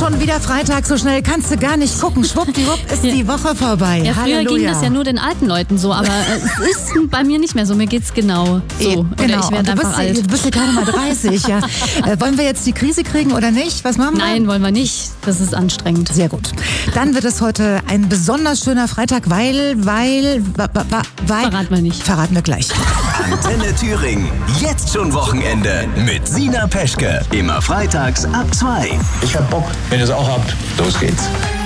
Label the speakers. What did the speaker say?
Speaker 1: Schon wieder Freitag, so schnell kannst du gar nicht gucken. Schwuppdiwupp ist die Woche vorbei.
Speaker 2: Ja, früher ging das ja nur den alten Leuten so, aber es ist bei mir nicht mehr so. Mir geht's genau so.
Speaker 1: Genau.
Speaker 2: Oder ich werde einfach alt.
Speaker 1: Du bist ja gerade mal 30, ja. Wollen wir jetzt die Krise kriegen oder nicht? Was machen wir?
Speaker 2: Nein, wollen wir nicht. Das ist anstrengend.
Speaker 1: Sehr gut. Dann wird es heute ein besonders schöner Freitag, weil...
Speaker 2: Verraten wir nicht.
Speaker 1: Verraten wir gleich.
Speaker 3: Antenne Thüringen. Jetzt schon Wochenende mit Sina Peschke. Immer freitags ab 2.
Speaker 4: Ich hab Bock. Wenn ihr es auch habt, los geht's.